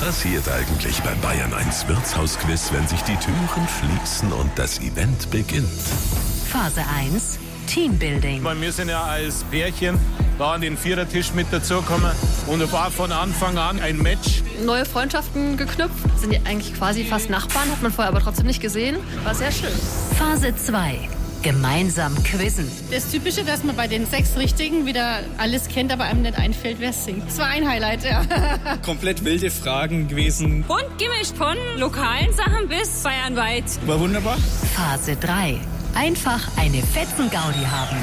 passiert eigentlich beim Bayern 1 Wirtshausquiz, wenn sich die Türen schließen und das Event beginnt? Phase 1, Teambuilding. Wir sind ja als Pärchen da an den Vierertisch mit dazugekommen und es war von Anfang an ein Match. Neue Freundschaften geknüpft, sind ja eigentlich quasi fast Nachbarn, hat man vorher aber trotzdem nicht gesehen. War sehr schön. Phase 2, gemeinsam quizzen. Das Typische, dass man bei den 6 Richtigen wieder alles kennt, aber einem nicht einfällt, wer singt. Das war ein Highlight, ja. Komplett wilde Fragen gewesen. Bunt gemischt von lokalen Sachen bis bayernweit. War wunderbar. Phase 3, einfach eine Fetzen-Gaudi haben.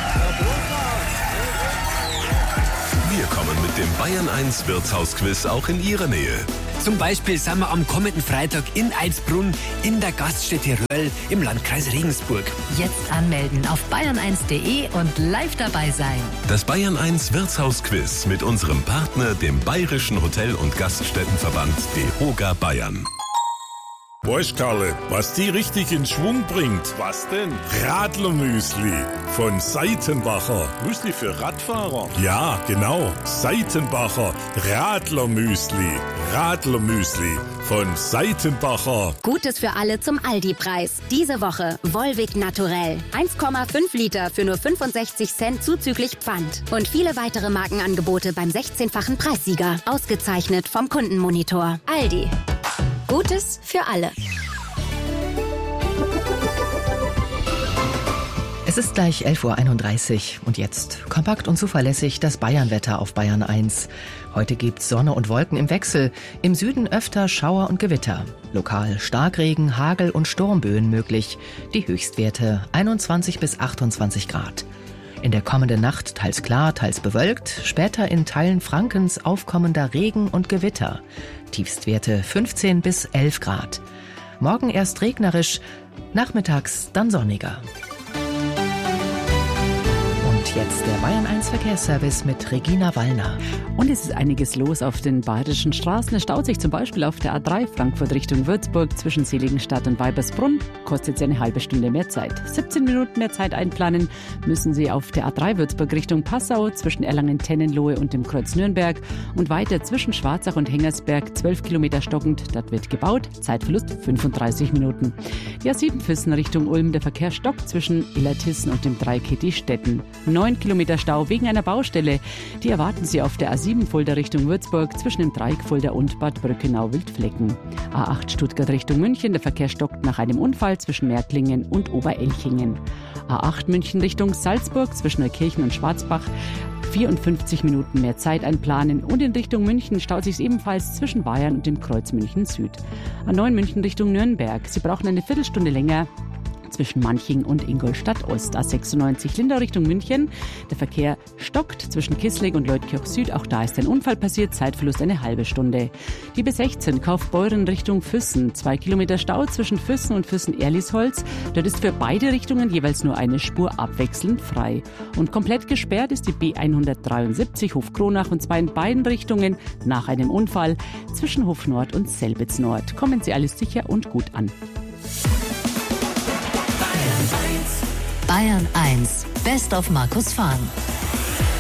Wir kommen mit dem Bayern 1 Wirtshausquiz auch in Ihre Nähe. Zum Beispiel sind wir am kommenden Freitag in Eibsbrunn in der Gaststätte Röll im Landkreis Regensburg. Jetzt anmelden auf bayern1.de und live dabei sein. Das Bayern 1 Wirtshausquiz mit unserem Partner, dem Bayerischen Hotel- und Gaststättenverband DEHOGA Bayern. Weißt Karle, was die richtig in Schwung bringt? Was denn? Radlermüsli von Seitenbacher. Müsli für Radfahrer? Ja, genau. Seitenbacher Radlermüsli. Radlermüsli von Seitenbacher. Gutes für alle zum Aldi-Preis. Diese Woche Volvic Naturell. 1,5 Liter für nur 65 Cent zuzüglich Pfand. Und viele weitere Markenangebote beim 16-fachen Preissieger. Ausgezeichnet vom Kundenmonitor. Aldi. Gutes für alle. Es ist gleich 11:31 Uhr und jetzt kompakt und zuverlässig das Bayernwetter auf Bayern 1. Heute gibt's Sonne und Wolken im Wechsel. Im Süden öfter Schauer und Gewitter. Lokal Starkregen, Hagel und Sturmböen möglich. Die Höchstwerte 21 bis 28 Grad. In der kommenden Nacht teils klar, teils bewölkt. Später in Teilen Frankens aufkommender Regen und Gewitter. Tiefstwerte 15 bis 11 Grad. Morgen erst regnerisch, nachmittags dann sonniger. Und jetzt der Bayern 1 Verkehrsservice mit Regina Wallner. Und es ist einiges los auf den bayerischen Straßen. Es staut sich zum Beispiel auf der A3 Frankfurt Richtung Würzburg zwischen Seligenstadt und Weibersbrunn. Kostet Sie eine halbe Stunde mehr Zeit. 17 Minuten mehr Zeit einplanen müssen Sie auf der A3 Würzburg Richtung Passau zwischen Erlangen-Tennenlohe und dem Kreuz Nürnberg. Und weiter zwischen Schwarzach und Hengersberg 12 Kilometer stockend. Dort wird gebaut. Zeitverlust 35 Minuten. Die A7 Füssen Richtung Ulm. Der Verkehr stockt zwischen Illertissen und dem Dreieck die Städten. 9 Kilometer Stau wegen einer Baustelle. Die erwarten Sie auf der A7 Fulda Richtung Würzburg zwischen dem Dreieck Fulda und Bad Brückenau-Wildflecken. A8 Stuttgart Richtung München. Der Verkehr stockt nach einem Unfall zwischen Märklingen und Oberelchingen. A8 München Richtung Salzburg zwischen Neukirchen und Schwarzbach. 54 Minuten mehr Zeit einplanen. Und in Richtung München staut sich ebenfalls zwischen Bayern und dem Kreuz München Süd. A9 München Richtung Nürnberg. Sie brauchen eine Viertelstunde länger zwischen Manching und Ingolstadt Ost. A96 Lindau Richtung München. Der Verkehr stockt zwischen Kissling und Leutkirch Süd. Auch da ist ein Unfall passiert. Zeitverlust eine halbe Stunde. Die B16 Kaufbeuren Richtung Füssen. 2 Kilometer Stau zwischen Füssen und Füssen-Erlisholz. Dort ist für beide Richtungen jeweils nur eine Spur abwechselnd frei. Und komplett gesperrt ist die B173 Hof Kronach und zwar in beiden Richtungen nach einem Unfall zwischen Hof Nord und Selbitz Nord. Kommen Sie alles sicher und gut an. Bayern 1, Best of Markus Fahn.